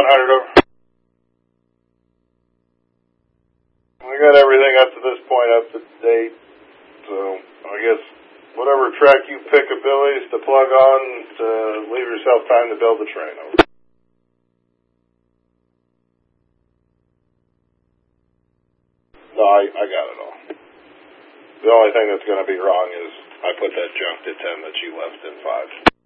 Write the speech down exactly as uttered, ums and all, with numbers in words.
hundred over. We got everything up to this point up to date, so I guess whatever track you pick abilities to plug on, to leave yourself time to build the train over. No, I, I got it all. The only thing that's going to be wrong is I put that junk to ten that you left in five.